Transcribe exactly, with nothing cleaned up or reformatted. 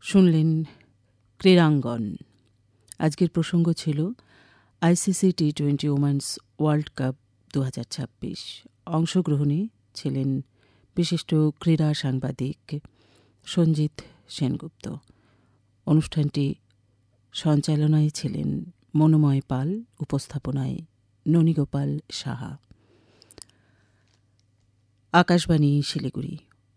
শুনলেন ক্রীড়াঙ্গন। আজকের প্রসঙ্গ ছিল ICC T twenty women's world cup দু হাজার ছাব্বিশ। অংশগ্রহণে ছিলেন বিশিষ্ট ক্রীড়া সাংবাদিক সঞ্জিত সেনগুপ্ত। অনুষ্ঠানটি সঞ্চালনায় ছিলেন মনোময় পাল, উপস্থাপনায় ননীগোপাল সাহা। আকাশবাণী শিলিগুড়ি।